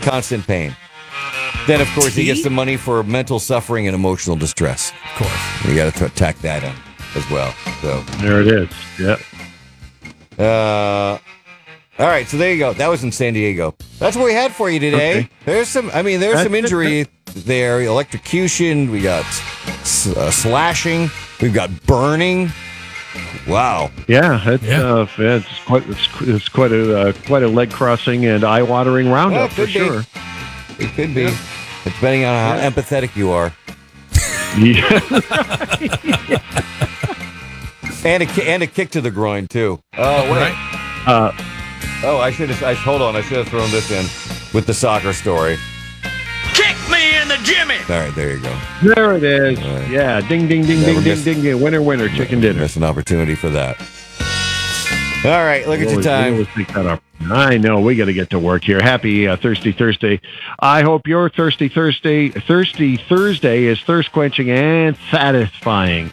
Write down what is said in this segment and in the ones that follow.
constant pain. Then, of course, he gets the money for mental suffering and emotional distress. Of course. You got to tack that in as well. So there it is. Yep. All right, so there you go. That was in San Diego. That's what we had for you today. Okay. There's some injury there. Electrocution. We got slashing. We've got burning. Wow. Yeah, it's quite a leg crossing and eye watering roundup for sure. It could be, depending on how empathetic you are. And a kick to the groin too. Oh wait. I should have. Hold on. I should have thrown this in with the soccer story. Kick me in the Jimmy. All right, there you go. There it is. Right. Yeah, ding, ding, ding, ding, ding, ding. Winner, chicken dinner. Missed an opportunity for that. All right, look at your time. I know we got to get to work here. Happy Thirsty Thursday. I hope your Thirsty Thursday is thirst quenching and satisfying.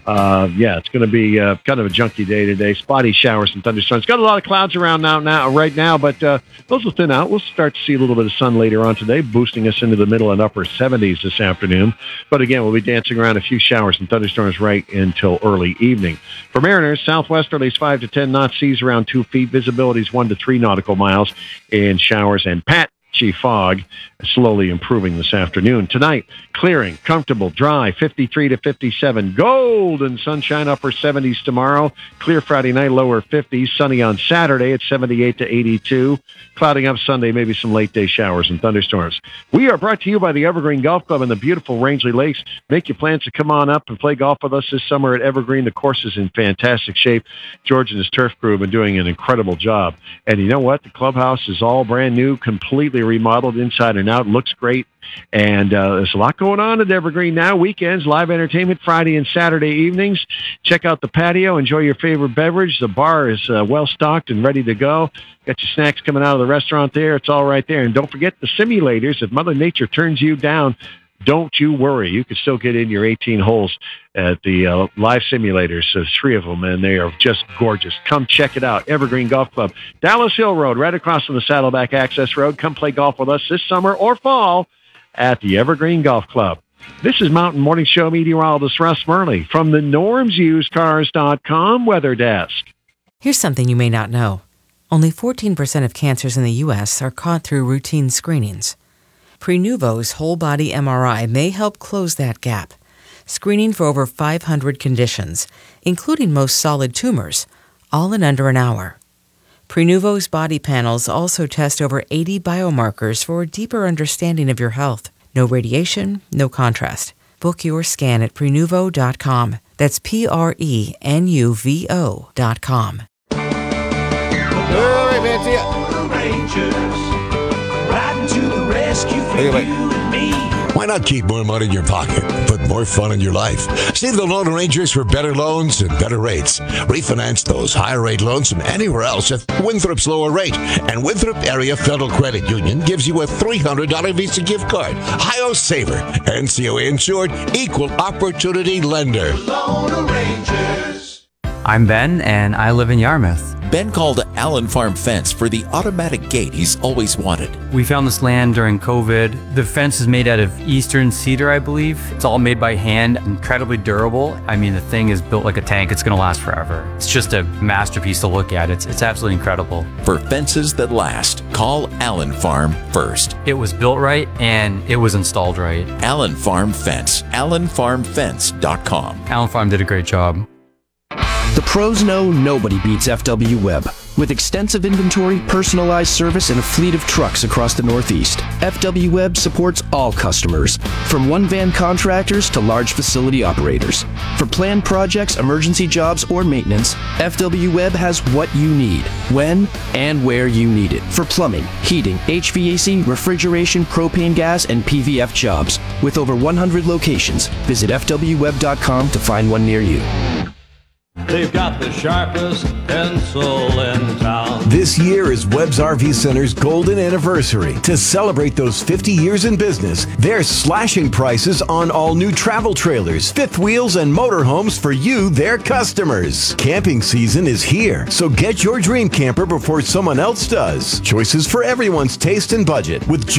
It's going to be kind of a junky day today. Spotty showers and thunderstorms. Got a lot of clouds around right now, but those will thin out. We'll start to see a little bit of sun later on today, boosting us into the middle and upper 70s this afternoon. But again, we'll be dancing around a few showers and thunderstorms right until early evening. For mariners, southwesterlies 5 to 10 knots, seas around 2 feet, visibilities 1 to 3 nautical miles in showers and patchy fog, slowly improving this afternoon. Tonight, clearing, comfortable, dry, 53 to 57. Golden sunshine, upper 70s tomorrow. Clear Friday night, lower 50s. Sunny on Saturday at 78 to 82. Clouding up Sunday, maybe some late day showers and thunderstorms. We are brought to you by the Evergreen Golf Club and the beautiful Rangeley Lakes. Make your plans to come on up and play golf with us this summer at Evergreen. The course is in fantastic shape. George and his turf crew have been doing an incredible job. And you know what? The clubhouse is all brand new, completely remodeled inside and out. Looks great. And there's a lot going on at Evergreen now. Weekends, live entertainment Friday and Saturday evenings. Check out the patio. Enjoy your favorite beverage. The bar is well-stocked and ready to go. Got your snacks coming out of the restaurant there. It's all right there. And don't forget the simulators. If Mother Nature turns you down, don't you worry. You can still get in your 18 holes at the live simulators. So 3 of them, and they are just gorgeous. Come check it out. Evergreen Golf Club. Dallas Hill Road, right across from the Saddleback Access Road. Come play golf with us this summer or fall at the Evergreen Golf Club. This is Mountain Morning Show meteorologist Russ Murley from the NormsUsedCars.com Weather Desk. Here's something you may not know. Only 14% of cancers in the U.S. are caught through routine screenings. Prenuvo's whole-body MRI may help close that gap, screening for over 500 conditions, including most solid tumors, all in under an hour. Prenuvo's body panels also test over 80 biomarkers for a deeper understanding of your health. No radiation, no contrast. Book your scan at Prenuvo.com. That's Prenuvo.com. All right, man, see ya. Rangers, riding to the rescue for you and me. Why not keep more money in your pocket, put more fun in your life? See the Loan Rangers for better loans and better rates. Refinance those higher rate loans from anywhere else at Winthrop's lower rate. And Winthrop Area Federal Credit Union gives you a $300 Visa gift card. Hi-Yo Saver, NCOA insured, equal opportunity lender. Loan Rangers. I'm Ben, and I live in Yarmouth. Ben called Allen Farm Fence for the automatic gate he's always wanted. We found this land during COVID. The fence is made out of eastern cedar, I believe. It's all made by hand, incredibly durable. I mean, the thing is built like a tank. It's going to last forever. It's just a masterpiece to look at. It's absolutely incredible. For fences that last, call Allen Farm first. It was built right, and it was installed right. Allen Farm Fence, allenfarmfence.com. Allen Farm did a great job. The pros know nobody beats FW Web. With extensive inventory, personalized service, and a fleet of trucks across the Northeast, FW Web supports all customers, from one-van contractors to large facility operators. For planned projects, emergency jobs, or maintenance, FW Web has what you need, when and where you need it. For plumbing, heating, HVAC, refrigeration, propane gas, and PVF jobs. With over 100 locations, visit FWWeb.com to find one near you. They've got the sharpest pencil in town. This year is Webb's RV Center's golden anniversary. To celebrate those 50 years in business, they're slashing prices on all new travel trailers, fifth wheels, and motorhomes for you, their customers. Camping season is here, so get your dream camper before someone else does. Choices for everyone's taste and budget with